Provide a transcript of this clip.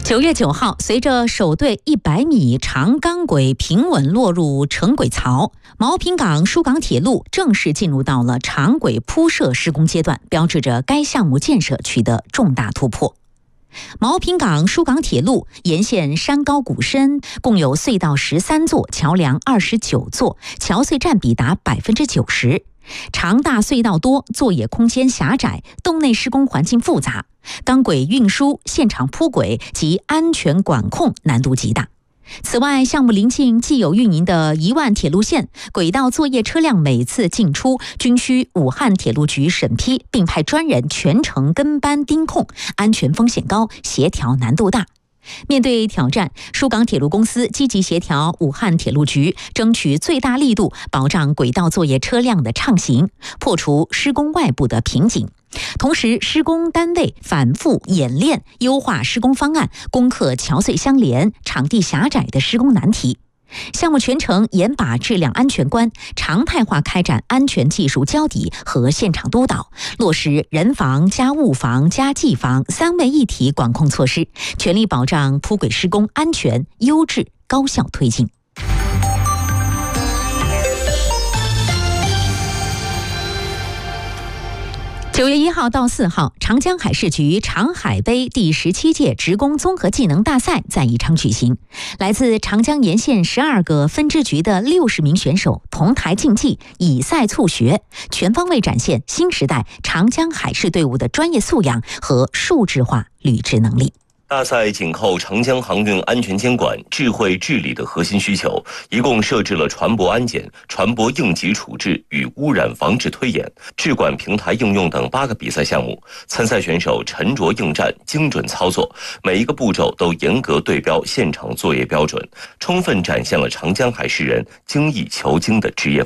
9月9号，随着首对100米长钢轨平稳落入成轨槽，毛坪港疏港铁路正式进入到了长轨铺设施工阶段，标志着该项目建设取得重大突破。毛坪港疏港铁路沿线山高谷深，共有隧道13座，桥梁29座，桥隧占比达90%。长大隧道多，作业空间狭窄，洞内施工环境复杂，钢轨运输、现场铺轨及安全管控难度极大。此外，项目临近既有运营的1万铁路线，轨道作业车辆每次进出均需武汉铁路局审批，并派专人全程跟班盯控，安全风险高，协调难度大。面对挑战，疏港铁路公司积极协调武汉铁路局，争取最大力度保障轨道作业车辆的畅行，破除施工外部的瓶颈。同时，施工单位反复演练，优化施工方案，攻克桥隧相连、场地狭窄的施工难题。项目全程严把质量安全关，常态化开展安全技术交底和现场督导，落实人防加物防加技防3位一体管控措施，全力保障铺轨施工安全、优质、高效推进。9月1号到4号，长江海事局长海杯第17届职工综合技能大赛在宜昌举行。来自长江沿线12个分支局的60名选手同台竞技，以赛促学，全方位展现新时代长江海事队伍的专业素养和数字化履职能力。 大赛紧扣长江航运安全监管、智慧治理的核心需求，一共设置了船舶安检、船舶应急处置与污染防治推演、智管平台应用等8个比赛项目。参赛选手沉着应战、精准操作，每一个步骤都严格对标现场作业标准，充分展现了长江海事人精益求精的职业